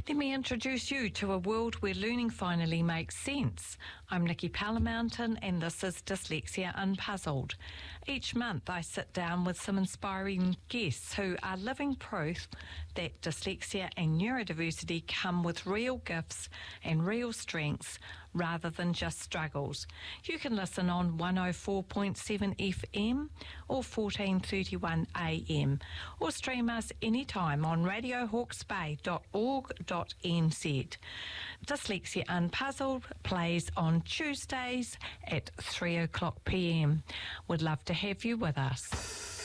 Let me introduce you to a world where learning finally makes sense. I'm Nikki Palamountain and this is Dyslexia Unpuzzled. Each month I sit down with some inspiring guests who are living proof that dyslexia and neurodiversity come with real gifts and real strengths rather than just struggles. You can listen on 104.7 FM or 1431 AM or stream us anytime on radiohawksbay.org.nz. Dyslexia Unpuzzled plays on Tuesdays at 3 o'clock PM. We'd love to have you with us.